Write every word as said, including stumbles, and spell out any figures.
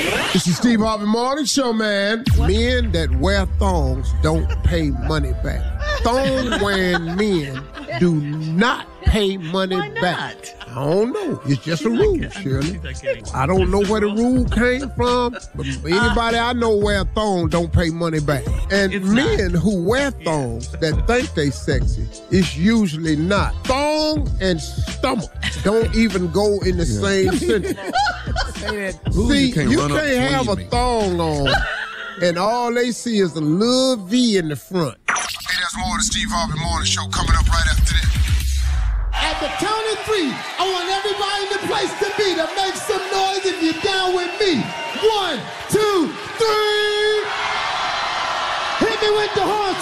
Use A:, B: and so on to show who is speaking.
A: This is Steve Harvey Morning Show, man. What? Men that wear thongs don't pay money back. Thong-wearing men do not pay money
B: Why not?
A: back. I don't know. It's just a rule, Shirley. I don't know where the rule came from, but anybody I know wear thongs don't pay money back. And
B: It's
A: men
B: not.
A: who wear thongs that think they sexy, it's usually not. Thong and stomach don't even go in the same sentence. See,
C: you can't
A: you
C: run up
A: can't have a
C: between me.
A: thong on, and all they see is a little V in the front.
D: Hey, there's more of the Steve Harvey Morning Show coming up right after this.
E: At the count of three, I want everybody in the place to be to make some noise if you're down with me. One, two, three. Hit me with the horn